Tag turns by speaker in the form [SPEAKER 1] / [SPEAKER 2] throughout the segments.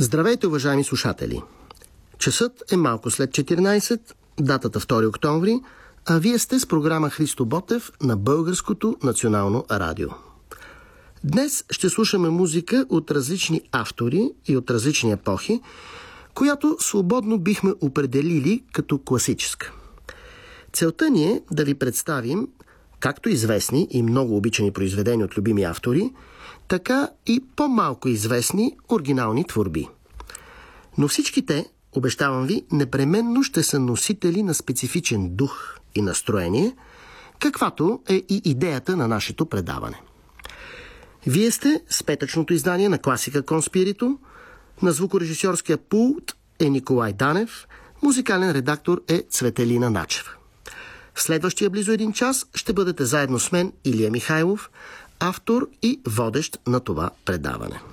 [SPEAKER 1] Здравейте, уважаеми слушатели! Часът е малко след 14, датата 2 октомври, а вие сте с програма Христо Ботев на Българското национално радио. Днес ще слушаме музика от различни автори и от различни епохи, която свободно бихме определили като класическа. Целта ни е да ви представим както известни и много обичани произведения от любими автори, така и по-малко известни оригинални творби. Но всички те, обещавам ви, непременно ще са носители на специфичен дух и настроение, каквато е и идеята на нашето предаване. Вие сте с петъчното издание на класика Конспирито, на звукорежисьорския пулт е Николай Данев, музикален редактор е Цветелина Начева. В следващия близо един час ще бъдете заедно с мен, Илия Михайлов, автор и водещ на това предаване.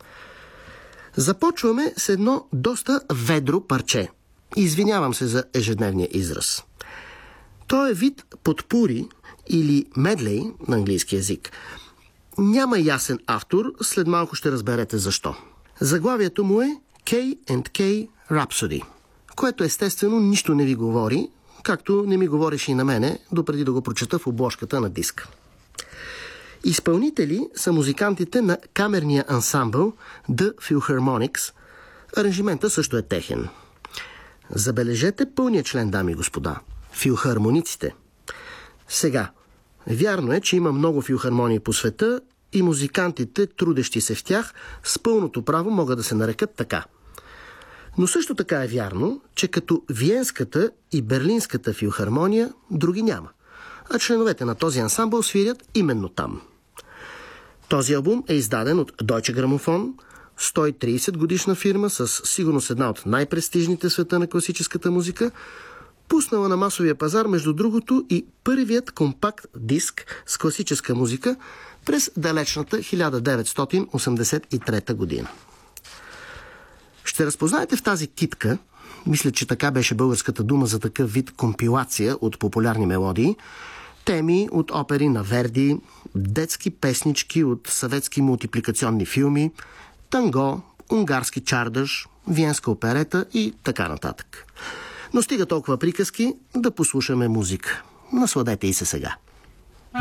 [SPEAKER 1] Започваме с едно доста ведро парче. Извинявам се за ежедневния израз. То е вид потпури или медлей на английски език. Няма ясен автор, след малко ще разберете защо. Заглавието му е K&K Rhapsody, което естествено нищо не ви говори, както не ми говореше и на мене, допреди да го прочета в обложката на диска. Изпълнители са музикантите на камерния ансамбъл The Philharmonics. Аранжимента също е техен. Забележете пълния член, дами и господа. Филхармониците. Сега, вярно е, че има много филхармонии по света и музикантите, трудещи се в тях, с пълното право могат да се нарекат така. Но също така е вярно, че като Виенската и Берлинската филхармония други няма, а членовете на този ансамбъл свирят именно там. Този албум е издаден от Deutsche Grammophon, 130 годишна фирма с сигурност една от най-престижните света на класическата музика, пуснала на масовия пазар, между другото, и първият компакт диск с класическа музика през далечната 1983 година. Ще разпознаете в тази китка, мисля, че така беше българската дума за такъв вид компилация от популярни мелодии, теми от опери на Верди, детски песнички от съветски мултипликационни филми, танго, унгарски чардаш, виенска оперета и така нататък. Но стига толкова приказки, да послушаме музика. Насладете и се сега.